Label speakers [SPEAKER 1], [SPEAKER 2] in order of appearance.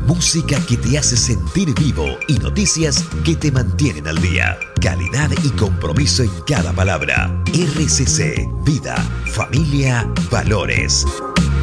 [SPEAKER 1] Música que te hace sentir vivo y noticias que te mantienen al día. Calidad y compromiso en cada palabra. RCC, vida, familia, valores.